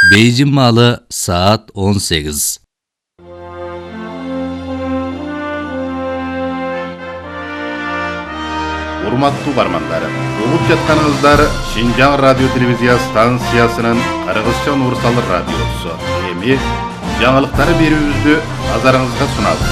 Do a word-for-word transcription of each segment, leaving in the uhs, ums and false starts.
Бейжің малы saat он сегиз. Урматтуу бармандар, угуп жатканыңыздар Шинжаң радио телевизия станциясынын кыргызча универсал радиосу. Эми жаңылыктарды берүүбүздү назарыңызга сунабыз.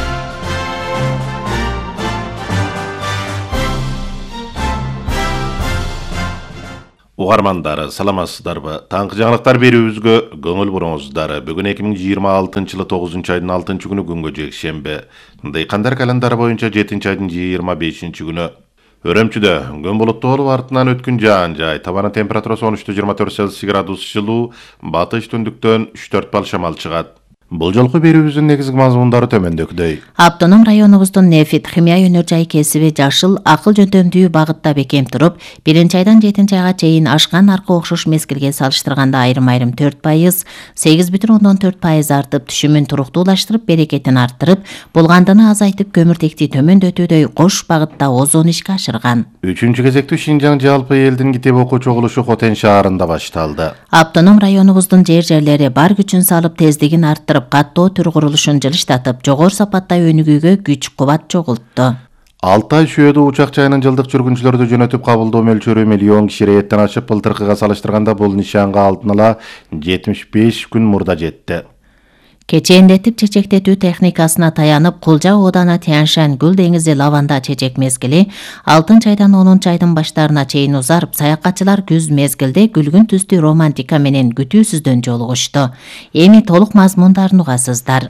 Угармандар, саламатсыздарбы? Таңкы жаңылыктар берүүбүзгө көңүл буруңуздар. Бүгүн эки миң жыйырма алтынчы жылы тогузунчу айдын алтынчы күнү күнгө жекшемби. Дыйкандар календары боюнча жетинчи айдын жыйырма бешинчи күнү. Өрөмчүдө күн булуттуу болуп артынан өткөн жаан жай. Табанын температурасы он үч жыйырма төрт Цельсий градус жылуу, батыш түндүктөн үч төрт балл шамал чыгат. Бул жолку берүүбүздүн негизги мазмундары төмөндөгүдөй. Автоном районубуздун нефит химия өнөр жай кесиби жашыл акыл жөндөмдүү багытта бекем туруп, биринчи айдан жетинчи айга чейин ашкан аркы окшош мезгилге салыштырганда айрым-айрым төрт пайыз, сегиз бүтүн ондон төрт пайыз артып, түшүмүн туруктуулаштырып, берекетин арттырып, булгандыгын азайтып, көмүртекти төмөндөтүүдөй кош багытта озон ишке ашырган. Үчүнчү кезектүү Шинжаң жалпы элдин китеп окуу чогулушу Хотен шаарында башталды. Автоном районубуздун жер-жерлери бар күчүн салып, тездигин арттырып, каттоо түр курулушун жылыштатып, жогору сапатта өнүгүүгө күч кубат чогултту. алты ай шүйөдө учак жайынын жылдык жүргүнчүлөрдү жөнөтүп кабылдоо мөлчөрү миллион киши рейеттен ашып, былтыркыга салыштырганда бул нишанга алтын ала жетимиш беш күн мурда жетти. Кечээндетип чечектетүү техникасына таянып, Кулжа ооданы Тяньшань гүл деңизи лаванда чечек мезгили алтынчы айдан онунчу айдын баштарына чейин узарып, саякатчылар күз мезгилде күлгүн түстүү романтика менен күтүүсүздөн жолугушту. Эми толук мазмундарын угасыздар.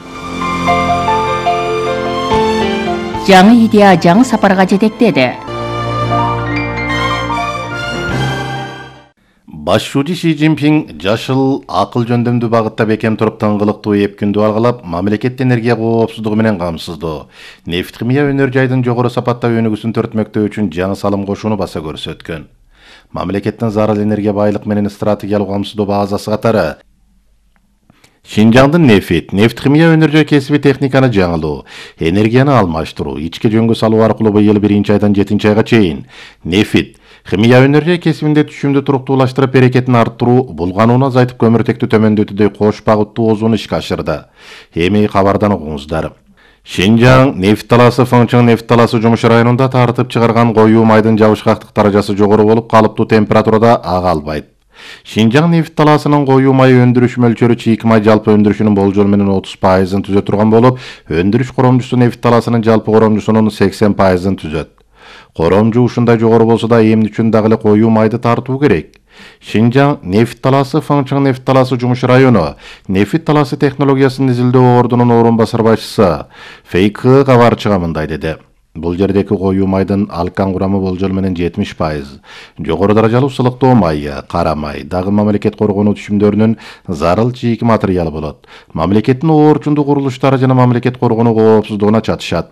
Жаңы идея жаңы сапарга жетектеди. Башчуучу Ши Цзиньпин жашыл акыл жөндөмдүү багытта бекем туруп, таңгылыктуу эп күндү алгалап, мамлекет энергия коопсуздугу менен камсыздоо, нефт химия өнөр жайдын жогору сапатта өнүгүүсүн төртмөктөө үчүн жаңы салым кошууну баса көрсөткөн. Мамлекеттин зарыл энергия байлык менен стратегиялык камсыздоо базасы катары Шинжаңдын нефит, нефт химия өнөр жай кесиби техниканы жаңылоо, энергияны алмаштыруу, ичке жөнгө салуу аркылуу быйыл биринчи айдан жетинчи айга чейин нефит химия өнөр жай кесибинде түшүмдү туруктуулаштырып, берекетин арттыруу, булганууну азайтып, көмүртекти төмөндөтүүдөй кош багыттуу озон ишке ашырды. Эми кабардан угуңуздар. Шинжаң нефт талаасы Фыңчың нефт талаасы жумуш районунда тартып чыгарган коюу майдын жабышкактык даражасы жогору болуп, калыптуу температурада ага албайт. Шинжаң нефт талаасынын коюу май өндүрүш мөлчөрү чийки май жалпы өндүрүшүнүн болжол менен отуз пайызын түзө турган болуп, өндүрүш коромжусу нефт талаасынын жалпы коромжусунун сексен пайызын түзөт. Коромжу ушундай жогору болсо да, эмне үчүн дагы эле коюу майды тартуу керек? Шинжаң нефт талаасы Фыңчың нефт талаасы жумуш району нефт талаасы технологиясын изилдөө ордунун орун басар башчысы Фейк кабарчыга мындай деди. Бул жердеки коюу майдын алкан курамы болжол менен жетимиш пайыз. Жогору даражалуу сылыктоо майы, кара май, дагы мамлекет коргонуу түшүмдөрүнүн зарыл чийки материалы болот. Мамлекеттин оорчундуу курулуштары жана мамлекет коргонуу коопсуздугуна чатышат.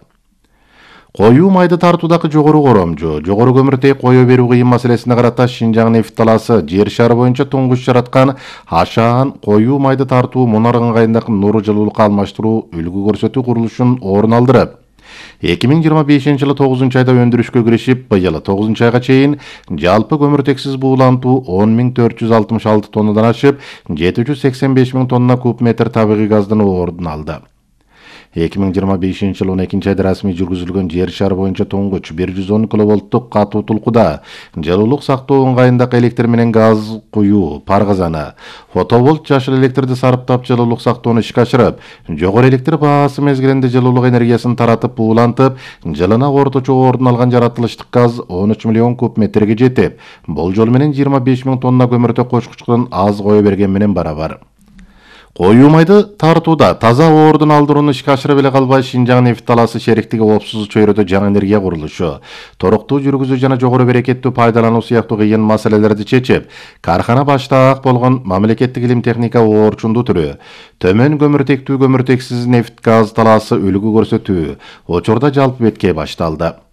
Коюу майды тартуудагы жогору коромжу, жогору көмүртек кое берүү кыйын маселесине карата Шинжаң нефт талаасы жер шары боюнча туңгуч жараткан ашаан коюу майды тартуу мунар ыңгайындагы нур жылуулукка алмаштыруу үлгү көрсөтүү курулушун орун алдырып, эки миң жыйырма бешинчи жылы тогузунчу айда өндүрүшкө киришип, быйыл тогузунчу айга чейин жалпы көмүртексиз буулантуу он миң төрт жүз алтымыш алты тоннадан ашып, жети жүз сексен беш миң тонна куб метр табигый газдын ордун алды. эки миң жыйырма бешинчи жылы он экинчи айда расмий жүргүзүлгөн жер шары боюнча туңгуч бир жүз он киловолттук катуу тулкуда жылуулук сактоо ыңгайындагы электр менен газ куюу, пар казаны, фотоволт жашыл электрди сарыптап жылуулук сактоону ишке ашырып, жогору электр баасы мезгилинде жылуулук энергиясын таратып, буулантып, жылына орточо ордун алган жаратылыштык газ он үч миллион куб метрге жетип, болжол менен жыйырма беш миң тонна көмүртек кошкучтун аз кое берген менен барабар. Коюу майды тартууда таза ордун алдырууну ишке ашырып эле калбай, Шинжаң нефт талаасы шериктиги коопсуз чөйрөдө жаңы энергия курулушу, торуктуу жүргүзүү жана жогору берекеттүү пайдалануу сыяктуу кыйын маселелерди чечип, каркана баштаак болгон мамлекеттик илим техника оорчундуу түрү, төмөн көмүртектүү көмүртексиз нефт газ талаасы үлгү көрсөтүү учурда жалпы бетке башталды.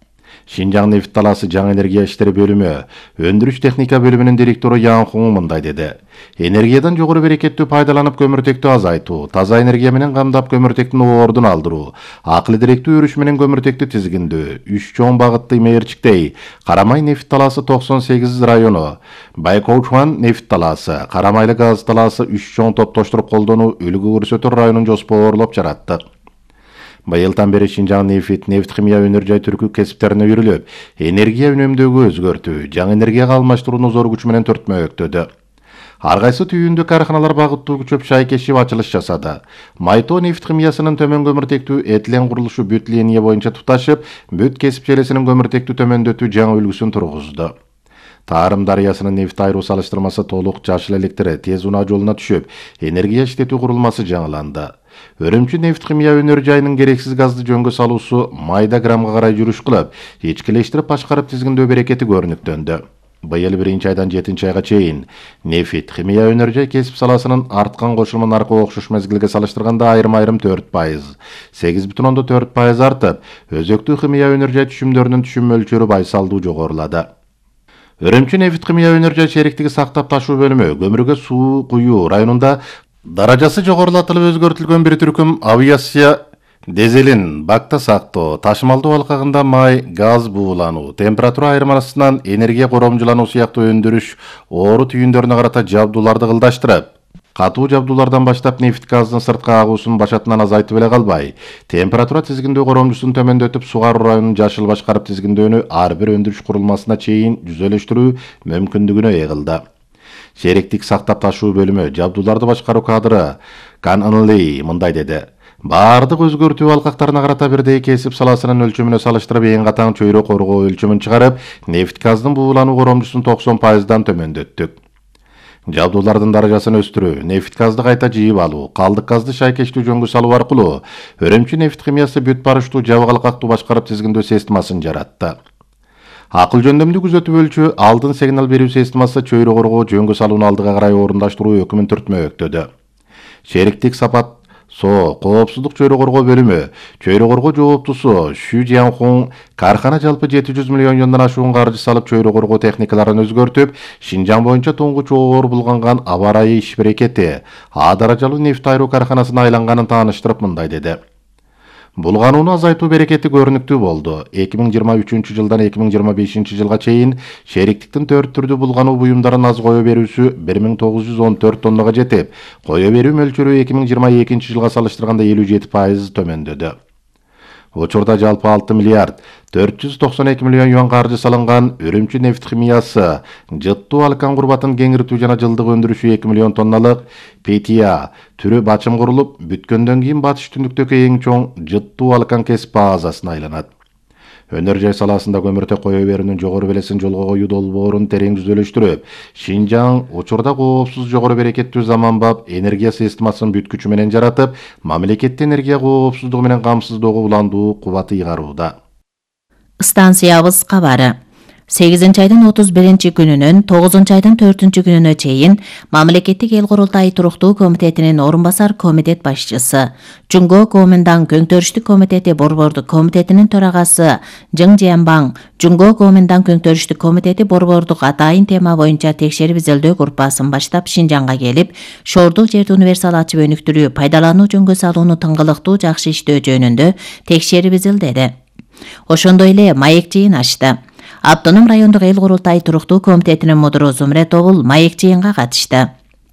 Шинжаң нефт талаасы жаңы энергия иштери бөлүмү өндүрүш техника бөлүмүнүн директору Ян Хуң мындай деди. Энергиядан жогору берекеттүү пайдаланып көмүртектү азайтуу, таза энергия менен камдап көмүртектин ордун алдыруу, акыл директүү өрүш менен көмүртекти тизгиндөө, үч чоң багытты мээрчиктей, Карамай нефт талаасы токсон сегиз району, Байкоучан нефт талаасы, Карамайлы газ талаасы үч чоң топтоштуруп колдонуу үлгү көрсөтөр районун жоспоорлоп жараттык. Байылтан бери Шинжаң нефит, нефт химия өнөр жай түркү кесиптерине үйрүлүп, энергия үнөмдөөгө өзгөртүү, жаңы энергияга алмаштырууну зор күч менен төртмөктөдү. Ар кайсы түйүндө карханалар багыттуу чөп шай кешип ачылыш жасады. Майто нефт химиясынын төмөн көмүртектүү этилен курулушу бүт линия боюнча туташып, бүт кесип желесинин көмүртектүү төмөндөтүү жаңы үлгүсүн тургузду. Тарым дарыясынын нефт айруу салыштырмасы толук жашыл электри тез унаа жолуна түшүп, энергия иштетүү курулмасы жаңыланды. Өрөмчү нефт химия өнөр жайынын керексиз газды жөнгө салуусу майда граммга карай жүрүш кылып, ичкилештирип башкарып тизгиндөө берекети көрүнүктөндү. Быйыл биринчи айдан жетинчи айга чейин нефит, химия өнөр жай кесип саласынын арткан кошулма наркы окшош мезгилге салыштырганда айрым-айрым төрт пайыз, сегиз бүтүн ондон төрт пайыз артып, өзөктүү химия өнөр жай түшүмдөрүнүн түшүм мөлчөрү байсалдуу жогорулады. Өрөмчү нефт химия өнөр жай шериктиги сактап ташуу бөлүмү көмүргө суу куюу районунда даражасы жогорулатылып өзгөртүлгөн бир түркүм авиация дизелин бакта сактоо, ташымалдуу алкагында май, газ буулануу, температура айырмасынан энергия коромжулануу сыяктуу өндүрүш оору түйүндөрүнө карата жабдууларды кылдаштырып, катуу жабдуулардан баштап нефт газдын сырткы агуусун башатынан азайтып эле калбай, температура тизгиндөө коромжусун төмөндөтүп, сугаруу районун жашыл башкарып тизгиндөөнү ар бир өндүрүш курулмасына чейин жүзөлөштүрүү мүмкүндүгүнө ээ кылды. Шериктик сактап ташуу бөлүмү жабдууларды башкаруу кадры Кан Анли мындай деди. Баардык өзгөртүү алкактарына карата бирдей кесип саласынын өлчөмүнө салыштырып эң катаң чөйрө коргоо өлчөмүн чыгарып, нефт газдын буулануу коромжусун токсон пайыздан төмөндөттүк. Жабдуулардын даражасын өстүрүү, нефт газды кайта жыйып алуу, калдык газды шайкештүү жөнгө салуу аркылуу өрөмчү нефт химиясы бүт барыштуу жабык алкактуу башкарып тизгиндөө системасын жаратты. Акыл жөндөмдүү күзөтүү өлчөө алдын сигнал берүү системасы чөйрө коргоо жөнгө салууну алдыга карай орундаштыруу өкүмүн түртмөктөдү. Шериктик сапат Со, коопсуздук чөйрө коргоо бөлүмү, чөйрө коргоо жооптусу Шү Жианхун кархана жалпы жети жүз миллион юандан ашуун каржы салып чөйрө коргоо техникаларын өзгөртүп, Шинжаң боюнча туңгуч оор булганган аба ырайы иш берекети А даражалуу нефт айруу карханасына айланганын тааныштырып мындай деди. Булганууну азайтуу берекети көрүнүктүү болду. эки миң жыйырма үчүнчү жылдан эки миң жыйырма бешинчи жылга чейин шериктиктин төрт түрдүү булгануу буюмдарын аз кое берүүсү бир миң тогуз жүз он төрт тоннага жетип, кое берүү мөлчөрү эки миң жыйырма экинчи жылга салыштырганда элүү жети пайыз төмөндөдү. Учурда жалпы алты миллиард төрт жүз токсон эки миллион юан каржы салынган өрөмчү нефт химиясы, жыттуу алкан курбатын кеңиртүү жана жылдык өндүрүшү эки миллион тонналык Пи Ти А түрү бачым курулуп, бүткөндөн кийин батыш түндүктөгү эң чоң жыттуу алкан кесип базасына айланат. Өнөр жай саласында көмүртек кое берүүнүн жогору белесин жолго коюу долбоорун терең түзөлүштүрүп, Шинжаң учурда коопсуз жогору берекеттүү заманбап энергия системасын бүт күчү менен жаратып, мамлекетти энергия коопсуздугу менен камсыздоого уландуу кубаты ыйгарууда. Станциябыз кабары. сегизинчи айдын отуз биринчи күнүнөн тогузунчу айдын төртүнчү күнүнө чейин Мамлекеттик эл курултайы туруктуу комитетинин орун басар комитет башчысы, Жунго Коминдан көңтөрүштүк комитети борбордук комитетинин төрагасы Жың Жианбаң, Жунго Коминдан көңтөрүштүк комитети борбордук атайын тема боюнча текшерип изилдөө группасын баштап Шинжаңга келип, шордук жерди универсал ачып өнүктүрүү, пайдалануу жөнгө салууну тыңгылыктуу жакшы иштөө жөнүндө текшерип изилдеди. Ошондой эле маек жыйын ачты. Автоном райондук эл курултайы туруктуу комитетинин мудуру Зумре Тобул маек жыйынга катышты.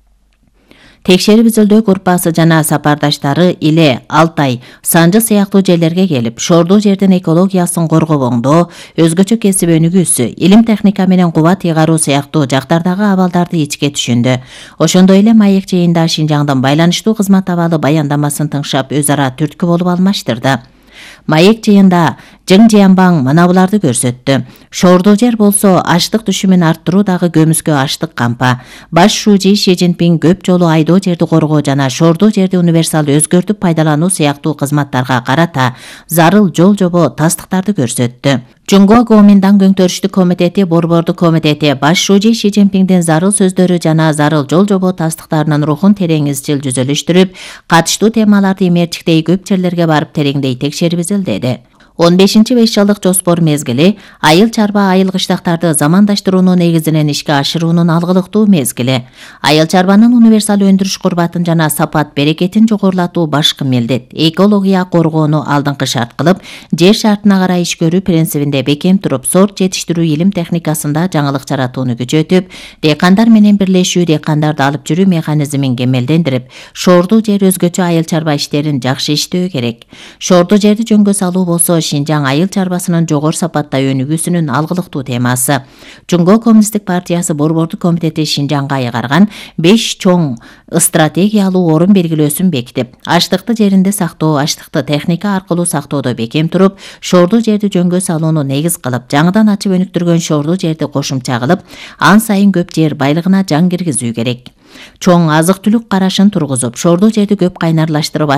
Текшерип изилдөө группасы жана сапардаштары Иле, Алтай, Санжы сыяктуу жерлерге келип, шордуу жердин экологиясын коргобоңдоо, өзгөчө кесип өнүгүүсү, илим техника менен кубат ыйгаруу сыяктуу жактардагы абалдарды ичке түшүндү. Ошондой эле маек жыйында Шинжаңдын байланыштуу кызмат абалы баяндамасын тыңшап, өз ара түрткү болуп алмаштырды. Маек жыйында Жың Жианбаң мына буларды көрсөттү. Шордуу жер болсо аштык түшүмүн арттыруу дагы көмүскө аштык кампа. Баш шужи Ши Цзиньпин көп жолу айдоо жерди коргоо жана шордуу жерди универсал өзгөртүп пайдалануу сыяктуу кызматтарга карата зарыл жол жобо тастыктарды көрсөттү. Жунго Коминдан көңтөрүштүк комитети борбордук комитети баш шужи Ши Цзиньпиндин зарыл сөздөрү жана зарыл жол жобо тастыктарынын рухун терең изчил жүзөлүштүрүп, катыштуу темаларды имерчиктей көп жерлерге барып тереңдей текшерип изилдеди. он бешинчи беш жылдык жоспор мезгили айыл чарба айыл кыштактарды замандаштыруунун негизинен ишке ашыруунун алгылыктуу мезгили. Айыл чарбанын универсал өндүрүш курбатын жана сапат берекетин жогорулатуу башкы милдет. Экология коргоону алдыңкы шарт кылып, жер шартына карай иш көрүү принцибинде бекем туруп, сорт жетиштирүү илим техникасында жаңылык жаратууну күчөтүп, дыйкандар менен бирлешүү дыйкандарды алып жүрүү механизмин кемелдендирип, шоордуу жер өзгөчө айыл чарба иштерин жакшы иштөө керек. Шоордуу жерди жөнгө салуу болсо Шинжаң айыл чарбасынын жогору сапатта өнүгүүсүнүн алгылыктуу темасы. Жумго Коммунисттик партиясы Борбордук комитети Шинжаңга айгарган беш чоң стратегиялуу орун белгилөөсүн бекитип, аштыкты жеринде сактоо, аштыкты техника аркылуу сактоодо бекем туруп, шоордуу жерди жөнгө салууну негиз кылып, жаңыдан ачып өнүктүргөн шоордуу жерди кошумча кылып, ан сайын көп жер байлыгына жаң киргизүү керек. Чоң азык-түлүк карашын тургузуп, шоордуу жерди көп кайнарлаштырып